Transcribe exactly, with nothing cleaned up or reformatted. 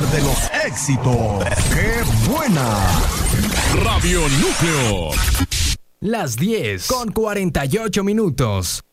líder de los éxitos. ¡Qué buena! Radio Núcleo. Las diez con cuarenta y ocho minutos.